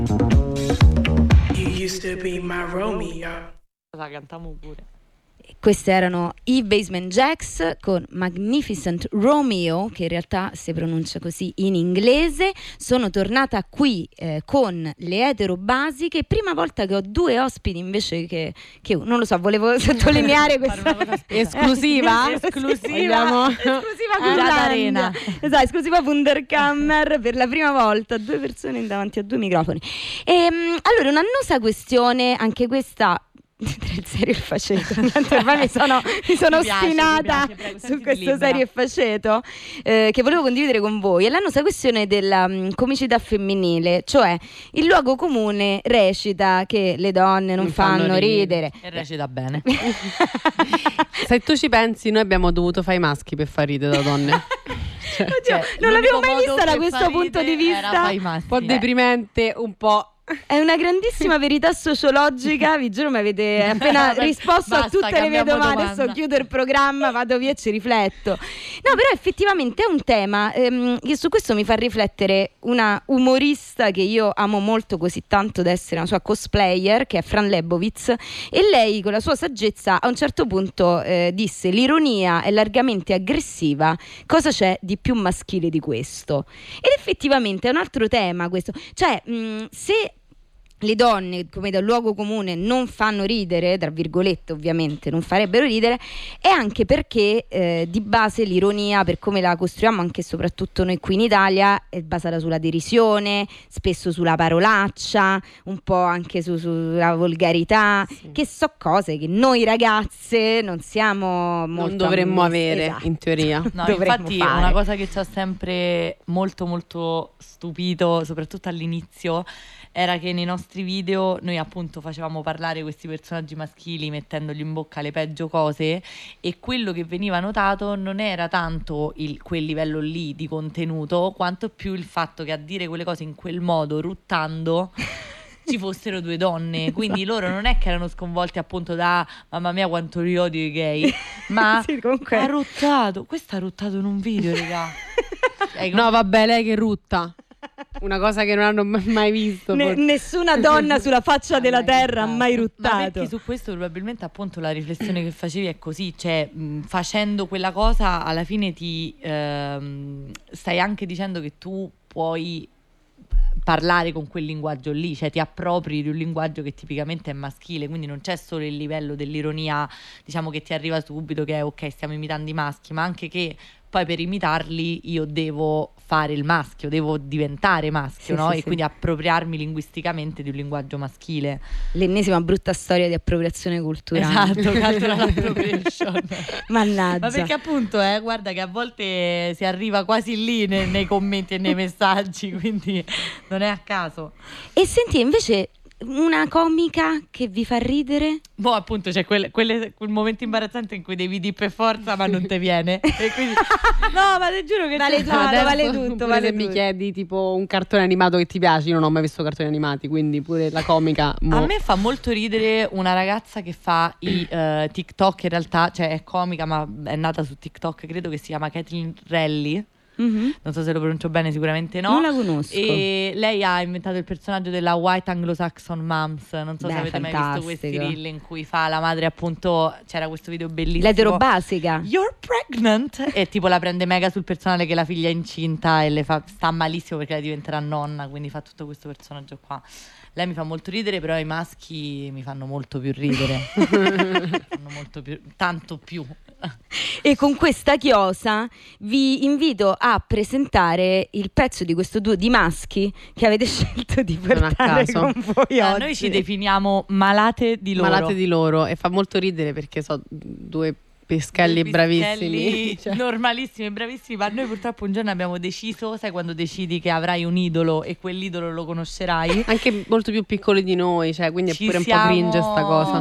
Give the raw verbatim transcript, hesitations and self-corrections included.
You used to be my Romeo. La cantiamo pure. Questi erano i Basement Jaxx con Magnificent Romeo, che in realtà si pronuncia così in inglese. Sono tornata qui eh, con le Etero Basiche, prima volta che ho due ospiti invece che, che non lo so, volevo sottolineare questa esclusiva esclusiva esclusiva Curlandia. Esatto, esclusiva Wunderkammer, per la prima volta due persone davanti a due microfoni. E, allora, un'annosa questione, anche questa tra il serio e il faceto. Ormai mi sono, mi sono Mi piace, ostinata mi piace, prego, su sentiti questo libera. serio e faceto eh, che volevo condividere con voi. È l'annosa questione della um, comicità femminile, cioè il luogo comune recita che le donne non, Non fanno, fanno ridere. E recita bene. Se tu ci pensi, noi abbiamo dovuto fare i maschi per far ridere da donne. Oddio, Cioè, non l'avevo mai l'unico modo vista da per questo far punto di ridere era vista. fai i maschi. Un po' deprimente, un po'. È una grandissima verità sociologica, vi giuro mi avete appena Beh, risposto a basta, tutte le mie cambiamo domande. domanda. Adesso chiudo il programma, vado via e ci rifletto. No, però effettivamente è un tema ehm, che su questo mi fa riflettere una umorista che io amo molto, così tanto da essere una sua cosplayer, che è Fran Lebowitz, e lei con la sua saggezza a un certo punto eh, disse: l'ironia è largamente aggressiva, cosa c'è di più maschile di questo? Ed effettivamente è un altro tema questo, cioè mh, se le donne, come da luogo comune, non fanno ridere, tra virgolette ovviamente, non farebbero ridere, è anche perché eh, di base l'ironia, per come la costruiamo anche e soprattutto noi qui in Italia, è basata sulla derisione, spesso sulla parolaccia, un po' anche su, sulla volgarità, Sì. che so cose che noi ragazze non siamo molto Non dovremmo ammesse- avere, esatto. in teoria. No, Dovremmo infatti fare. una cosa che ci ha sempre molto molto stupito, soprattutto all'inizio, era che nei nostri video noi appunto facevamo parlare questi personaggi maschili mettendogli in bocca le peggio cose, e quello che veniva notato non era tanto il, quel livello lì di contenuto, quanto più il fatto che a dire quelle cose in quel modo, ruttando, ci fossero due donne. Quindi loro non è che erano sconvolti appunto da mamma mia quanto li odio i gay, ma Sì, comunque- ha ruttato, questo ha ruttato in un video, raga. Eh, No, vabbè, lei che rutta. Una cosa che non hanno m- mai visto. Ne- forse. nessuna donna sulla faccia della mai terra ha ruttato. mai Ma ruttato. perché su questo probabilmente appunto la riflessione che facevi è così, cioè mh, facendo quella cosa alla fine ti ehm, stai anche dicendo che tu puoi parlare con quel linguaggio lì, cioè ti appropri di un linguaggio che tipicamente è maschile, quindi non c'è solo il livello dell'ironia, diciamo, che ti arriva subito, che è ok, stiamo imitando i maschi, ma anche che poi per imitarli io devo fare il maschio, devo diventare maschio, Sì, no? sì, e sì. quindi appropriarmi linguisticamente di un linguaggio maschile. L'ennesima brutta storia di appropriazione culturale. Esatto, cultural appropriation. Mannaggia. Ma perché appunto, eh, guarda che a volte si arriva quasi lì nei, nei commenti e nei messaggi, quindi non è a caso. E senti, invece, una comica che vi fa ridere? Boh, appunto c'è quel, quelle- quel momento imbarazzante in cui devi dire per forza ma non te viene. E quindi no, ma te giuro che Vale c'è tutto, stato. Adesso, vale tutto, pure vale se mi tutto. chiedi tipo un cartone animato che ti piace, io non ho mai visto cartoni animati, quindi pure la comica. mo- A me fa molto ridere una ragazza che fa i eh, TikTok, in realtà, cioè è comica ma è nata su TikTok, credo che si chiama Kathleen Rally, Mhm. non so se lo pronuncio bene, sicuramente no. Non la conosco. E lei ha inventato il personaggio della White Anglo-Saxon Moms, non so Beh, se avete mai visto questi fantastico. reel in cui fa la madre, appunto, c'era questo video bellissimo. L'etero basica. You're pregnant e tipo la prende mega sul personale che la figlia è incinta e le fa, sta malissimo perché lei diventerà nonna, quindi fa tutto questo personaggio qua. Lei mi fa molto ridere, però i maschi mi fanno molto più ridere. fanno molto più, tanto più. E con questa chiosa vi invito a presentare il pezzo di questo duo di maschi che avete scelto di Non a portare caso. con voi Ah, oggi. noi ci definiamo malate di loro. Malate di loro, e fa molto ridere perché so due pescalli Due bravissimi. pischelli Cioè, normalissimi e bravissimi, ma noi purtroppo un giorno abbiamo deciso, sai quando decidi che avrai un idolo e quell'idolo lo conoscerai? anche molto più piccoli di noi, cioè, quindi è Ci pure un po' siamo- cringe sta cosa.